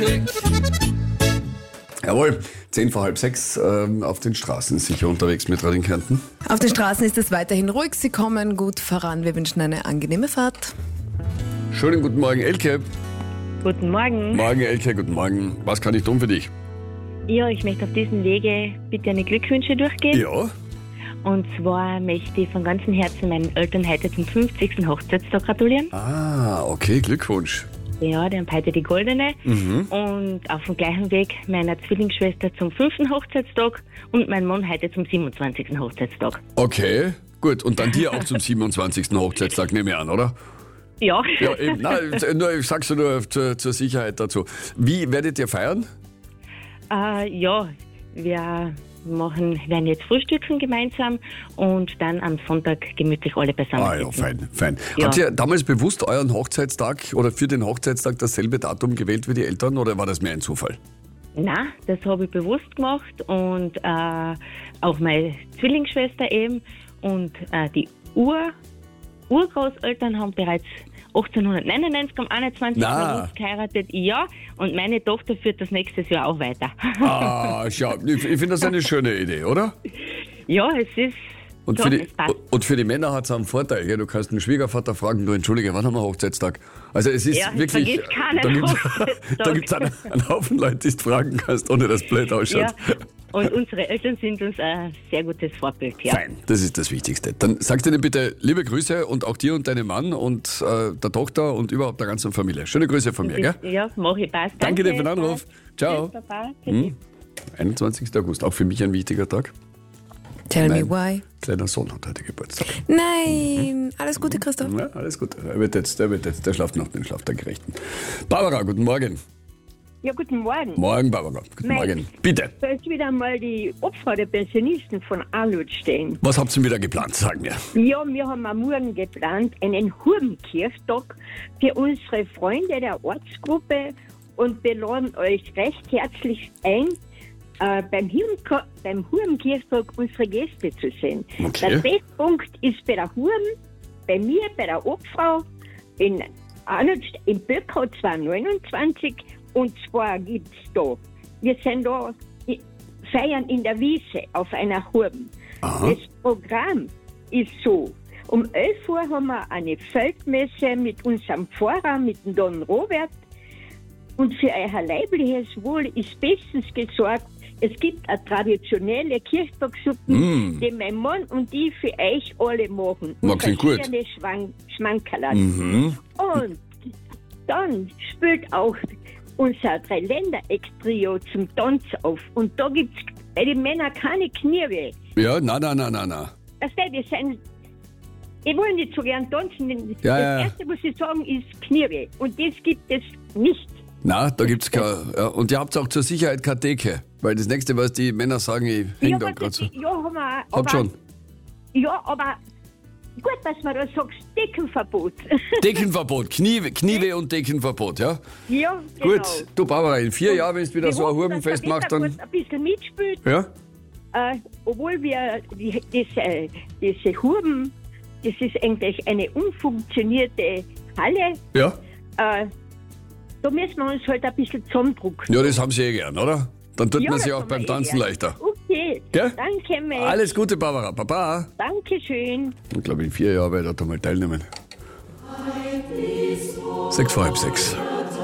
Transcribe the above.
Jawohl, 5:10 auf den Straßen sicher unterwegs mit Radio Kärnten. Auf den Straßen ist es weiterhin ruhig, Sie kommen gut voran. Wir wünschen eine angenehme Fahrt. Schönen guten Morgen, Elke. Guten Morgen. Morgen, Elke, guten Morgen. Was kann ich tun für dich? Ja, ich möchte auf diesem Wege bitte eine Glückwünsche durchgehen. Ja, Und zwar möchte ich von ganzem Herzen meinen Eltern heute zum 50. Hochzeitstag gratulieren. okay, Glückwunsch. Ja, die haben heute die goldene. Und auf dem gleichen Weg meiner Zwillingsschwester zum 5. Hochzeitstag und mein Mann heute zum 27. Hochzeitstag. Okay, gut. Und dann dir auch zum 27. Hochzeitstag, nehme ich an, oder? Ja, Ja, eben. Nein, ich sag's nur zur Sicherheit dazu. Wie werdet ihr feiern? ja, wir werden jetzt frühstücken gemeinsam und dann am Sonntag gemütlich alle beisammen. Ah ja, sitzen. fein. Ja. Habt ihr damals bewusst euren Hochzeitstag oder für den Hochzeitstag dasselbe Datum gewählt wie die Eltern oder war das mehr ein Zufall? Nein, das habe ich bewusst gemacht und auch meine Zwillingsschwester eben und die Urgroßeltern haben bereits 1899 am 21. Na. August geheiratet, ja, und meine Tochter führt das nächstes Jahr auch weiter. Schau, ich finde das eine schöne Idee, oder? Ja, es ist Und so, für die, es passt. und für die Männer hat es einen Vorteil. Gell? Du kannst den Schwiegervater fragen, du entschuldige, wann haben wir Hochzeitstag? Also es ist Ja, es wirklich, vergisst keiner da den gibt Hochzeitstag. es einen Haufen Leute, die du fragen kannst, ohne dass es blöd ausschaut. Ja, und unsere Eltern sind uns ein sehr gutes Vorbild. Ja. Fein, das ist das Wichtigste. Dann sagst du denen bitte liebe Grüße und auch dir und deinem Mann und der Tochter und überhaupt der ganzen Familie. Schöne Grüße von mir, gell? Ja, mache ich, passt. Danke dir für den Anruf. Ciao. Tschüss, Papa. 21. August, auch für mich ein wichtiger Tag. Tell Mein me why. kleiner Sohn hat heute Geburtstag. Nein, alles Gute, Christoph. Ja, alles gut. Der schlaft noch den Schlaf der Gerechten. Barbara, guten Morgen. Ja, guten Morgen. Morgen, Barbara. Guten Nein. Morgen. Bitte. Da ist wieder mal die Opfer der Pensionisten von Alut stehen. Was habt ihr wieder geplant, sagen wir? Ja, wir haben am Morgen geplant einen Hurenkirchtag für unsere Freunde der Ortsgruppe und wir laden euch recht herzlich ein, beim Hurenkirchtag unsere Gäste zu sehen. Okay. Der Treffpunkt ist bei der Hurm, bei mir, bei der Obfrau in Böckau 229. Und zwar gibt's da, wir sind da, feiern in der Wiese auf einer Hurm. Aha. Das Programm ist so, um 11 Uhr haben wir eine Feldmesse mit unserem Pfarrer, mit dem Don Robert. Und für euer leibliches Wohl ist bestens gesorgt. Es gibt eine traditionelle Kirchtagssuppe, die mein Mann und ich für euch alle machen. Na, Und klingt gut. verschiedene Schmankerln. Und dann spielt auch unser Dreiländereck-Trio zum Tanz auf. Und da gibt's bei den Männern keine Knirbe. Ja, na. Das wir sind, ich will nicht so gern tanzen. Das Ja. Erste, was ich sagen, ist Knirbe. Und das gibt es nicht. Na, da gibt's keine. Ja, und ihr habt auch zur Sicherheit keine Decke. Weil das nächste, was die Männer sagen, ich häng da gerade so. Ja, haben wir auch. Habt schon. Ja, aber gut, dass man da sagst, Deckenverbot. Deckenverbot, Knieve und Deckenverbot, ja? Ja, genau. Gut, du Barbara, in 4 Jahren, wenn du wieder Wir so ein hoffen, Hurbenfest dass der machst, dann. Wettergott ein bisschen mitspielt. Ja? Obwohl wir diese Hurben, das ist eigentlich eine unfunktionierte Halle, Ja? da müssen wir uns halt ein bisschen zusammendrucken. Ja, das haben sie gern, oder? Dann tut man das sich auch haben beim wir Tanzen gern. leichter. Okay, Gell? danke, Mike. Alles Gute, Barbara. Baba. Dankeschön. Ich glaube, in 4 Jahren werde ich da mal teilnehmen. 6:30.